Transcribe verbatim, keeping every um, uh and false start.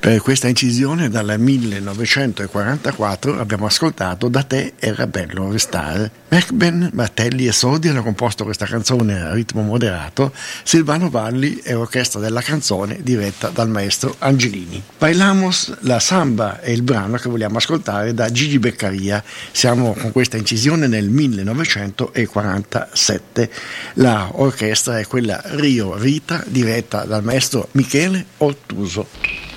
Per questa incisione dal millenovecentoquarantaquattro abbiamo ascoltato Da te era bello restare. Mechben, martelli e sordi hanno composto questa canzone a ritmo moderato. Silvano Valli è orchestra della canzone diretta dal maestro Angelini. Bailamos la samba è il brano che vogliamo ascoltare da Gigi Beccaria. Siamo con questa incisione nel millenovecentoquarantasette. La orchestra è quella Rio Rita diretta dal maestro Michele Ortuso.